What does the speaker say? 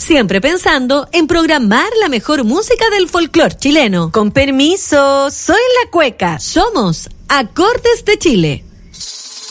siempre pensando en programar la mejor música del folclore chileno. Con permiso, soy la Cueca. Somos Acordes de Chile.